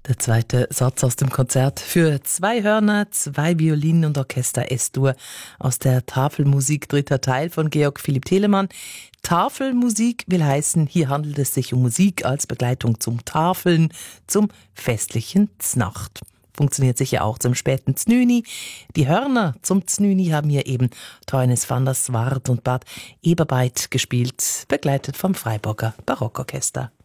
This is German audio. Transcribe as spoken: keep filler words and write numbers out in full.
Der zweite Satz aus dem Konzert für zwei Hörner, zwei Violinen und Orchester S-Dur aus der Tafelmusik, dritter Teil von Georg Philipp Telemann. Tafelmusik will heißen, hier handelt es sich um Musik als Begleitung zum Tafeln, zum festlichen Znacht. Funktioniert sicher auch zum späten Znüni. Die Hörner zum Znüni haben hier eben Teunis van der Swart und Bad Eberbeit gespielt, begleitet vom Freiburger Barockorchester.